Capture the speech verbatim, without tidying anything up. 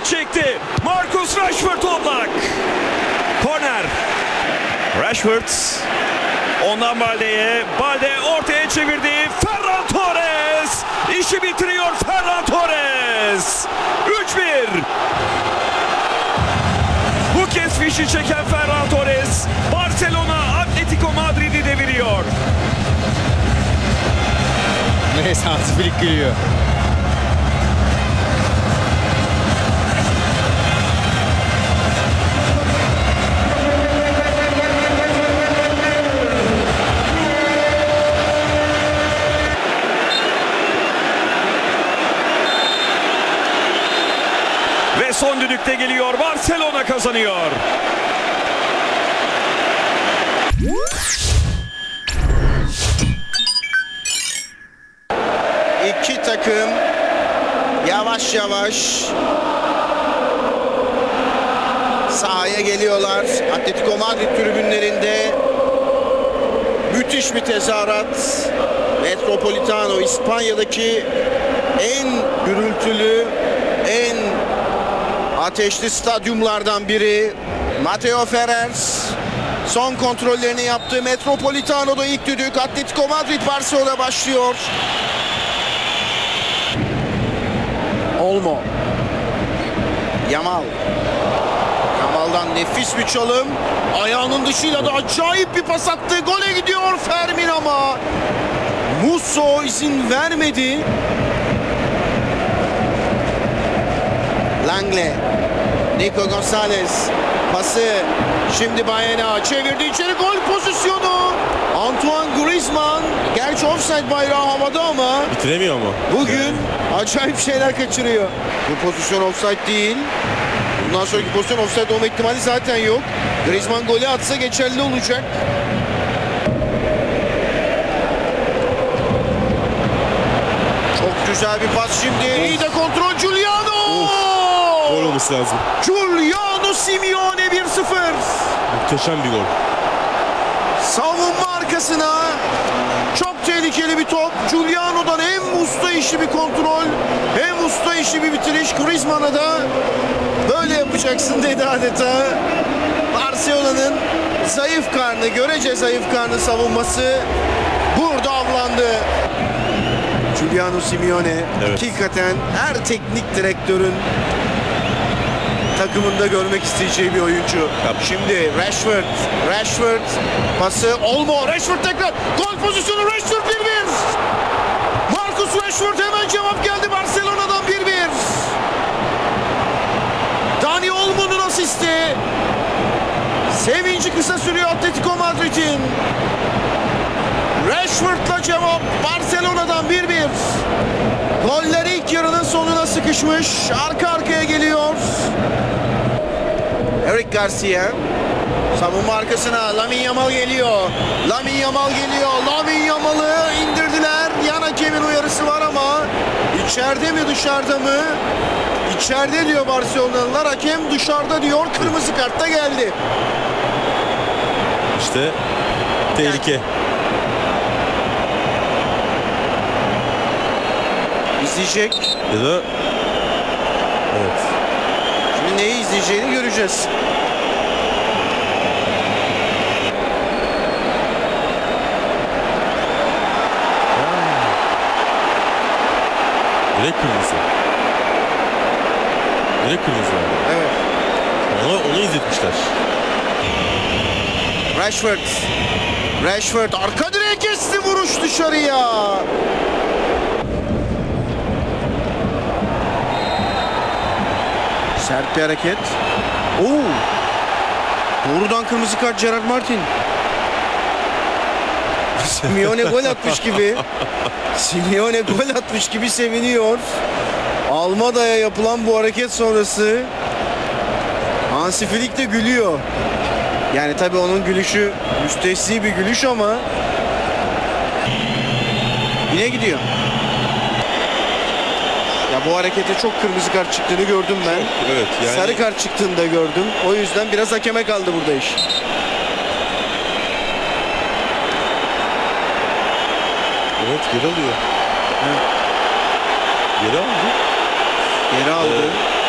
Rashford çekti. Marcus Rashford Oblak. Korner. Rashford ondan Balde'ye. Balde ortaya çevirdi. Ferran Torres işi bitiriyor. Ferran Torres. üç bir. Bu kez fişi çeken Ferran Torres Barcelona Atletico Madrid'i deviriyor. Neyse Hansi Flick gülüyor. Ve son düdükte geliyor. Barcelona kazanıyor. İki takım yavaş yavaş sahaya geliyorlar. Atletico Madrid tribünlerinde müthiş bir tezahürat. Metropolitano İspanya'daki en gürültülü, en ateşli stadyumlardan biri. Mateo Ferrer son kontrollerini yaptı. Metropolitano'da ilk düdük. Atletico Madrid Barcelona başlıyor. Olmo. Yamal. Yamal'dan nefis bir çalım. Ayağının dışıyla da acayip bir pas attı. Gole gidiyor Fermin ama Musso izin vermedi. Langle. Nico Gonzalez. Pası. Şimdi Bayena çevirdi içeri, gol pozisyonu. Antoine Griezmann. Gerçi offside bayrağı havada ama bitiremiyor mu? bugün acayip şeyler kaçırıyor. Bu pozisyon offside değil. Bundan sonraki pozisyon offside olma ihtimali zaten yok. Griezmann golü atsa geçerli olacak. Çok güzel bir pas şimdi. İyi de kontrol Giuliano. Gol olması lazım. Giuliano Simeone bir sıfır. Muhteşem bir gol. Savunma arkasına çok tehlikeli bir top. Giuliano'dan hem usta işi bir kontrol hem usta işi bir bitiriş. Griezmann'a da böyle yapacaksın dedi adeta. Barcelona'nın zayıf karnı, görece zayıf karnı savunması burada avlandı. Giuliano Simeone Evet. hakikaten her teknik direktörün takımında görmek isteyeceği bir oyuncu. Yap. Şimdi Rashford, Rashford pası Olmo, Rashford tekrar gol pozisyonu, Rashford bir bir. Marcus Rashford hemen cevap geldi Barcelona'dan bir bir. Dani Olmo'nun asisti. Sevinci kısa sürüyor Atletico Madrid'in. Rashford'la cevap Barcelona'dan bir bir. Goller ilk yarının sonuna sıkışmış. Arka arkaya geliyor. Eric Garcia. Savunma arkasına Lamine Yamal geliyor. Lamine Yamal geliyor. Lamine Yamal'ı indirdiler. Yan hakemin uyarısı var ama içeride mi dışarıda mı? İçeride diyor Barcelonalılar. Hakem dışarıda diyor. Kırmızı kart da geldi. İşte tehlike. İzleyecek. Ya da evet. Şimdi neyi izleyeceğini göreceğiz. Direkt kırmızı. Direkt kırmızı abi. Evet. Onu, onu izletmişler. Rashford. Rashford arka direğe kesti, vuruş dışarıya. Sert bir hareket. Oo. Doğrudan kırmızı kart Gerard Martin. Simeone gol atmış gibi. Simeone gol atmış gibi seviniyor. Almada'ya yapılan bu hareket sonrası Hansi Flick de gülüyor. Yani tabii onun gülüşü müstesni bir gülüş ama yine gidiyor. Ya bu harekete çok kırmızı kart çıktığını gördüm ben. Evet yani. Sarı kart çıktığını da gördüm. O yüzden biraz hakeme kaldı burada iş. Evet, geri alıyor. Evet. Geri aldı. Geri aldı. Ee,